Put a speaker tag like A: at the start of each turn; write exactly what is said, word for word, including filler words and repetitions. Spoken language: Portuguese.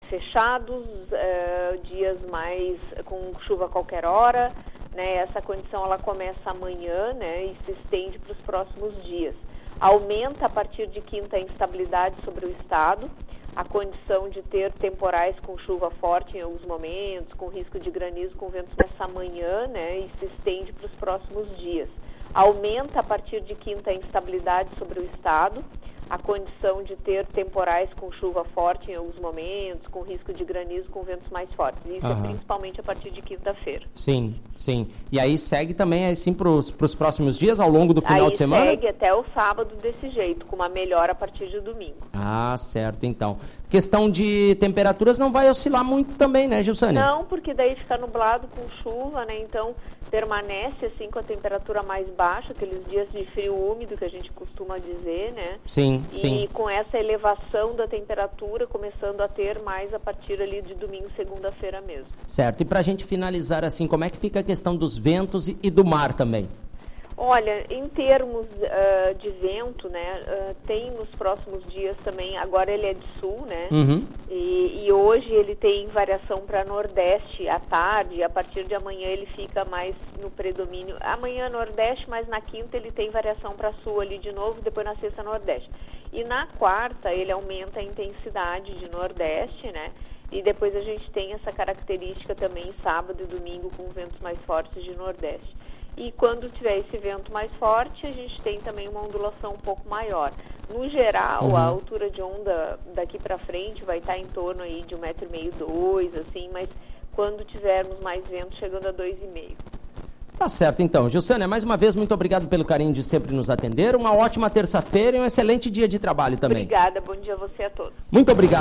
A: fechados, uh, dias mais com chuva a qualquer hora, né? Essa condição ela começa amanhã, né? E se estende para os próximos dias. Aumenta a partir de quinta a instabilidade sobre o estado, a condição de ter temporais com chuva forte em alguns momentos, com risco de granizo, com ventos nessa manhã, né? E se estende para os próximos dias. Aumenta a partir de quinta a instabilidade sobre o estado, a condição de ter temporais com chuva forte em alguns momentos, com risco de granizo, com ventos mais fortes. Isso uhum. é principalmente a partir de quinta-feira.
B: Sim, sim. E aí segue também assim para os próximos dias, ao longo do final
A: aí
B: de semana?
A: Aí segue até o sábado desse jeito, com uma melhora a partir de domingo.
B: Ah, certo, então. Questão de temperaturas não vai oscilar muito também, né, Gilsânia?
A: Não, porque daí fica nublado com chuva, né? Então permanece assim com a temperatura mais baixa, aqueles dias de frio úmido que a gente costuma dizer, né?
B: Sim,
A: e
B: sim.
A: E com essa elevação da temperatura começando a ter mais a partir ali de domingo, segunda-feira mesmo.
B: Certo. E para a gente finalizar assim, como é que fica a questão dos ventos e, e do mar também?
A: Olha, em termos uh, de vento, né, uh, tem nos próximos dias também, agora ele é de sul, né,
B: uhum.
A: e, e hoje ele tem variação para nordeste à tarde, a partir de amanhã ele fica mais no predomínio, amanhã nordeste, mas na quinta ele tem variação para sul ali de novo, depois na sexta nordeste. E na quarta ele aumenta a intensidade de nordeste, né, e depois a gente tem essa característica também sábado e domingo com ventos mais fortes de nordeste. E quando tiver esse vento mais forte, a gente tem também uma ondulação um pouco maior. No geral, uhum. a altura de onda daqui para frente vai estar em torno aí de um metro e meio, dois, assim, mas quando tivermos mais vento, chegando a dois e meio.
B: Tá certo, então. Gilsânia, mais uma vez, muito obrigado pelo carinho de sempre nos atender. Uma ótima terça-feira e um excelente dia de trabalho também.
A: Obrigada, bom dia a você e a todos.
B: Muito obrigado.